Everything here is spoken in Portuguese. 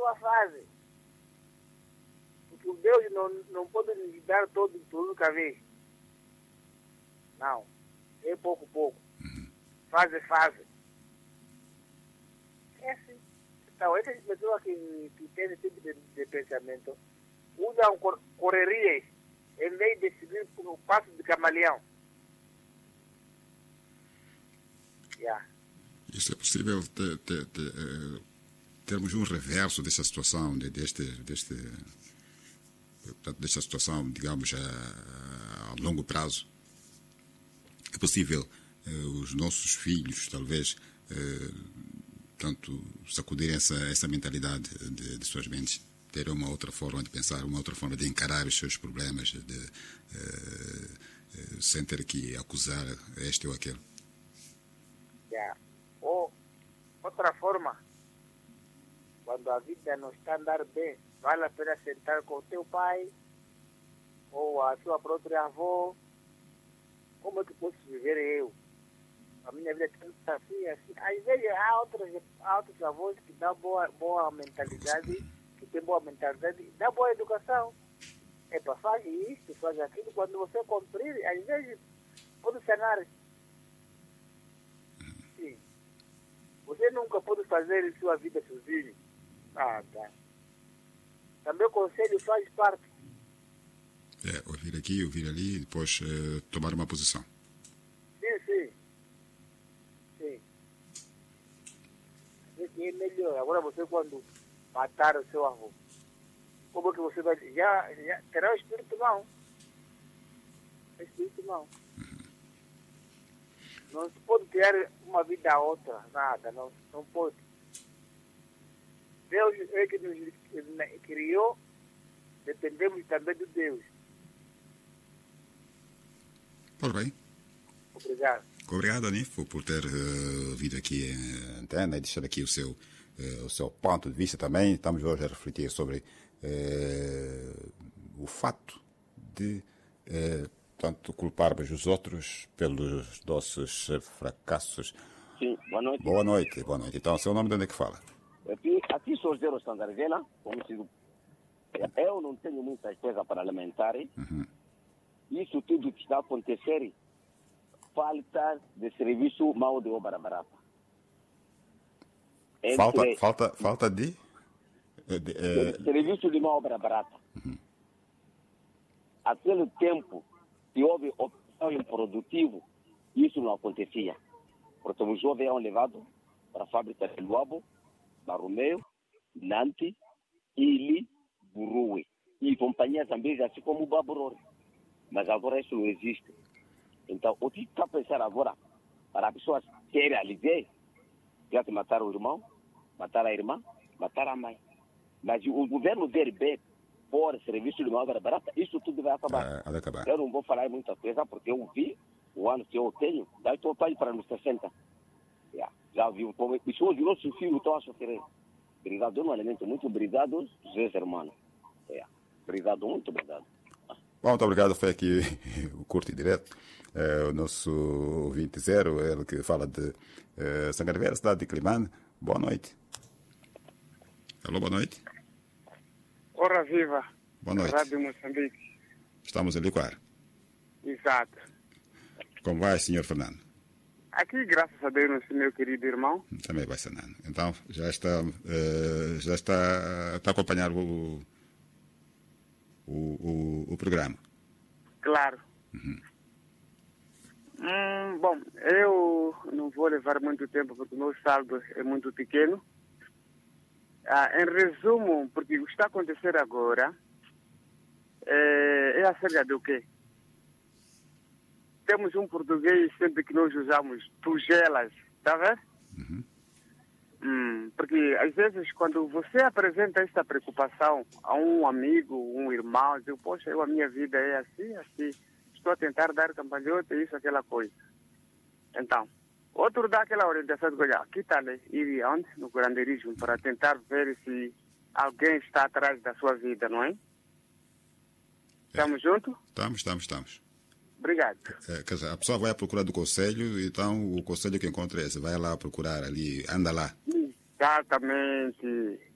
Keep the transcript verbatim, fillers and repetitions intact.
uma fase. Porque o Deus não, não pode nos dar todo, tudo que vez. Não. É pouco, pouco. Uhum. Fase, fase. É assim. Então, essas pessoas que, que têm esse tipo de, de pensamento usam cor, correrias em vez de seguir o passo de camaleão. Yeah. Isso é possível ter, ter, ter, termos um reverso dessa situação, de, deste, deste, portanto, desta situação, digamos, a, a longo prazo? É possível eh, os nossos filhos, talvez, eh, tanto sacudirem essa, essa mentalidade de, de suas mentes, terem uma outra forma de pensar, uma outra forma de encarar os seus problemas, de, de, eh, eh, sem ter que acusar este ou aquele? Yeah. Ou, outra forma, quando a vida não está a andar bem, vale a pena sentar com o teu pai ou a sua própria avó. Como é que posso viver eu? A minha vida é assim, assim. Às vezes há outros, há outros avós que dão boa, boa mentalidade, que têm boa mentalidade, dão boa educação. É para fazer isso, faz aquilo. Quando você cumprir, às vezes pode sanar. Sim. Você nunca pode fazer sua vida sozinho. Ah, tá. Também o conselho faz parte. É, ouvir aqui, ouvir ali e depois uh, tomar uma posição. Sim, sim. Sim. Esse é melhor. Agora você, quando matar o seu avô, como é que você vai... Já, já terá o espírito mau. O espírito mau. Uhum. Não se pode criar uma vida a outra. Nada. Não, não pode. Deus é que nos criou. Dependemos também de Deus. Ora bem. Obrigado. Obrigado, Anifo, por ter uh, vindo aqui à antena e deixar aqui o seu, uh, o seu ponto de vista também. Estamos hoje a refletir sobre uh, o fato de uh, tanto culparmos os outros pelos nossos fracassos. Sim, boa noite. Boa noite, boa noite. Então, seu nome de onde é que fala? Aqui, aqui sou Zero Sandarvela, como se... Eu não tenho muitas coisas para lamentar. Uhum. Isso tudo que está a acontecer, falta de serviço mal de obra barata. Entre... Falta, falta, falta de... de, de uh... Serviço de mão obra barata. Uhum. Aquele tempo que houve opção improdutivo, isso não acontecia. Porque os jovens eram levados para a fábrica de Luabo, Barromeu, Nantes, Ili, Burue. E companhias também, assim como o Baburori. Mas agora isso não existe. Então, o que está a pensar agora, para as pessoas terem alívio, já que mataram o irmão, mataram a irmã, mataram a mãe. Mas o governo dele bem, por serviço de mão barata, isso tudo vai acabar. Ah, vai acabar. Eu não vou falar muita coisa, porque eu vi o ano que eu tenho, daí estou aí para nos sessenta. Yeah. Já vi como os nossos filhos estão a sofrer. Obrigado, um elemento muito obrigado, José Hermano. Yeah. Obrigado, muito obrigado. Bom, muito obrigado. Foi aqui o curto e direto. É, o nosso ouvinte zero, ele que fala de é, Sangarvera, cidade de Climane. Boa noite. Alô, boa noite. Ora viva. Boa noite. Rádio Moçambique. Estamos a liquar. Exato. Como vai, senhor Fernando? Aqui, graças a Deus, meu querido irmão. Também vai, Fernando. Então, já está, uh, já está, está a acompanhar o, o, o, o programa? Claro. Uhum. Hum, bom, eu não vou levar muito tempo porque o meu saldo é muito pequeno. Ah, em resumo, porque o que está a acontecer agora é, é acerca do quê? Temos um português sempre que nós usamos tugelas, está a ver? Uhum. Hum, porque às vezes quando você apresenta esta preocupação a um amigo, um irmão, diz, poxa, eu, a minha vida é assim, assim, estou a tentar dar cambalhota, isso, aquela coisa. Então, outro dá aquela orientação de olhar, que tal ir onde? No grandeirismo, para tentar ver se alguém está atrás da sua vida, não é? Estamos é. juntos? Estamos, estamos, estamos. Obrigado. É, quer dizer, a pessoa vai à procura do conselho, então o conselho que encontra é esse, vai lá procurar ali, anda lá. Exatamente.